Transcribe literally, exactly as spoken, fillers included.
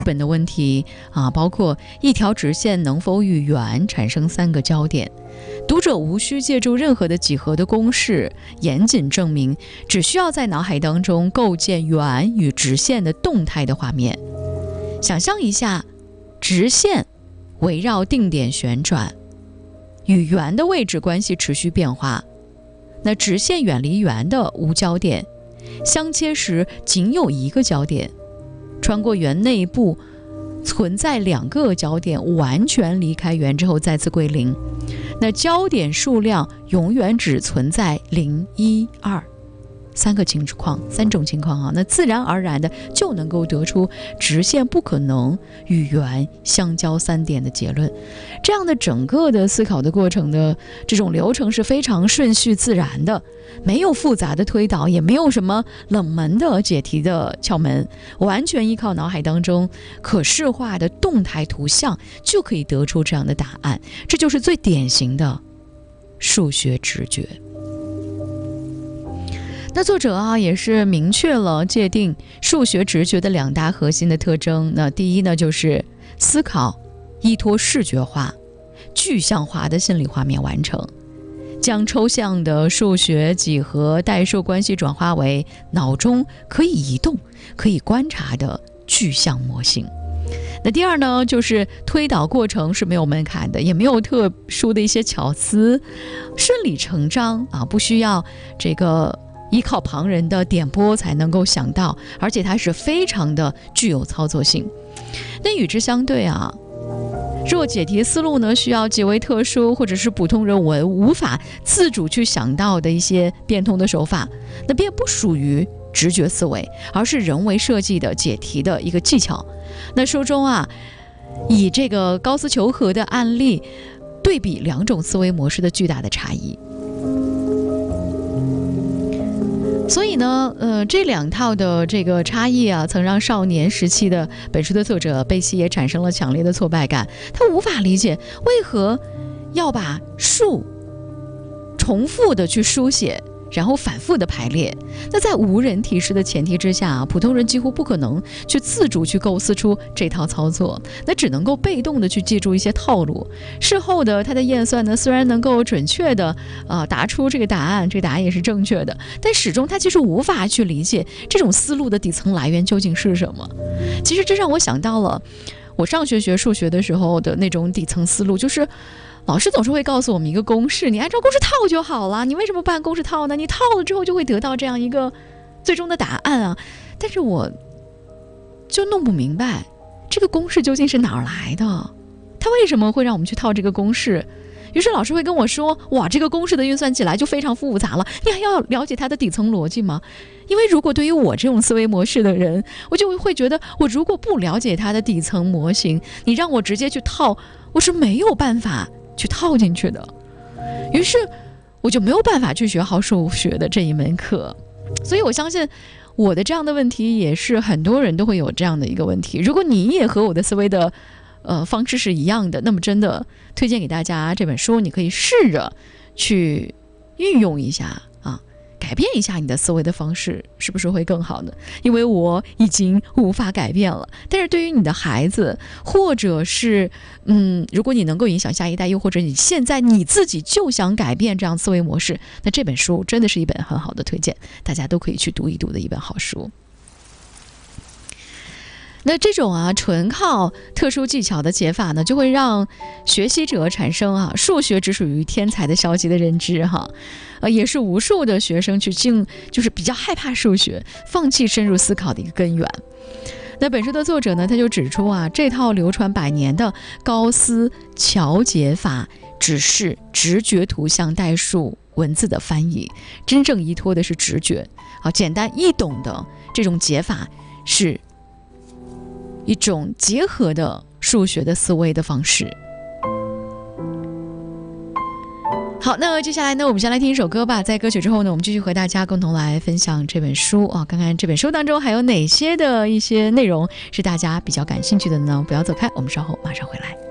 本的问题啊，包括一条直线能否与圆产生三个交点。读者无需借助任何的几何的公式严谨证明，只需要在脑海当中构建圆与直线的动态的画面。想象一下，直线围绕定点旋转，与圆的位置关系持续变化。那直线远离圆的无交点，相切时仅有一个交点，穿过圆内部存在两个交点，完全离开圆之后再次归零。那交点数量永远只存在零、一、二三个情况，三种情况啊，那自然而然的就能够得出直线不可能与圆相交三点的结论。这样的整个的思考的过程的这种流程是非常顺序自然的，没有复杂的推导，也没有什么冷门的解题的窍门，完全依靠脑海当中可视化的动态图像就可以得出这样的答案。这就是最典型的数学直觉。那作者啊也是明确了界定数学直觉的两大核心的特征。那第一呢，就是思考依托视觉化、具象化的心理画面完成，将抽象的数学几何代数关系转化为脑中可以移动、可以观察的具象模型。那第二呢，就是推导过程是没有门槛的，也没有特殊的一些巧思，顺理成章啊，不需要这个依靠旁人的点拨才能够想到，而且它是非常的具有操作性。那与之相对啊，若解题思路呢需要极为特殊或者是普通人文无法自主去想到的一些变通的手法，那便不属于直觉思维，而是人为设计的解题的一个技巧。那书中啊，以这个高斯求和的案例对比两种思维模式的巨大的差异。所以呢，呃，这两套的这个差异啊，曾让少年时期的本书的作者贝西也产生了强烈的挫败感。他无法理解为何要把数重复的去书写，然后反复的排列。那在无人提示的前提之下啊，普通人几乎不可能去自主去构思出这套操作，那只能够被动的去记住一些套路。事后的他的验算呢，虽然能够准确的呃答出这个答案，这个答案也是正确的，但始终他其实无法去理解这种思路的底层来源究竟是什么。其实这让我想到了我上学学数学的时候的那种底层思路，就是老师总是会告诉我们一个公式，你按照公式套就好了，你为什么不按公式套呢？你套了之后就会得到这样一个最终的答案啊。但是我就弄不明白这个公式究竟是哪儿来的，他为什么会让我们去套这个公式。于是老师会跟我说，哇，这个公式的运算起来就非常复杂了，你还要了解它的底层逻辑吗？因为如果对于我这种思维模式的人，我就会觉得我如果不了解它的底层模型，你让我直接去套，我是没有办法去套进去的。于是我就没有办法去学好数学的这一门课。所以我相信我的这样的问题也是很多人都会有这样的一个问题。如果你也和我的思维的呃方式是一样的，那么真的推荐给大家这本书，你可以试着去运用一下啊，改变一下你的思维的方式，是不是会更好呢？因为我已经无法改变了，但是对于你的孩子，或者是嗯，如果你能够影响下一代，又或者你现在你自己就想改变这样思维模式，那这本书真的是一本很好的推荐，大家都可以去读一读的一本好书。那这种啊纯靠特殊技巧的解法呢，就会让学习者产生啊数学只属于天才的消极的认知哈，呃也是无数的学生去进就是比较害怕数学，放弃深入思考的一个根源。那本书的作者呢，他就指出啊，这套流传百年的高斯乔解法只是直觉图像代数文字的翻译，真正依托的是直觉啊，简单易懂的这种解法是一种结合的数学的思维的方式。好，那接下来呢，我们先来听一首歌吧。在歌曲之后呢，我们继续和大家共同来分享这本书啊，看看这本书当中还有哪些的一些内容是大家比较感兴趣的呢？不要走开，我们稍后马上回来。